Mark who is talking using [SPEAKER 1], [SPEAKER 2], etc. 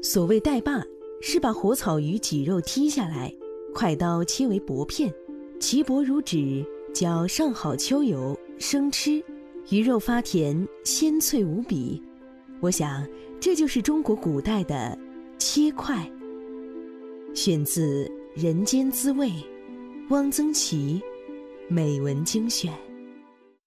[SPEAKER 1] 所谓带把，是把活草鱼脊肉剔下来，快刀切为薄片，其薄如纸，浇上好秋油，生吃，鱼肉发甜，鲜脆无比。我想，这就是中国古代的切块。选自《人间滋味》，汪曾祺美文精选。